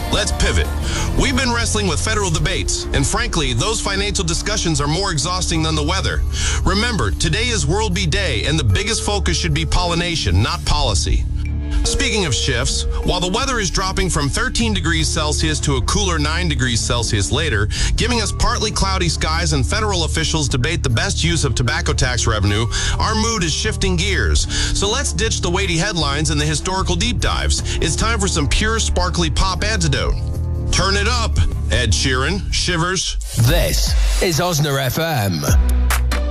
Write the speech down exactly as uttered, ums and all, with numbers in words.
Let's pivot. We've been wrestling with federal debates, and frankly, those financial discussions are more exhausting than the weather. Remember, today is World Bee Day, and the biggest focus should be pollination, not policy. Speaking of shifts, while the weather is dropping from thirteen degrees Celsius to a cooler nine degrees Celsius later, giving us partly cloudy skies and federal officials debate the best use of tobacco tax revenue, our mood is shifting gears. So let's ditch the weighty headlines and the historical deep dives. It's time for some pure, sparkly pop antidote. Turn it up, Ed Sheeran, Shivers. This is Osner F M.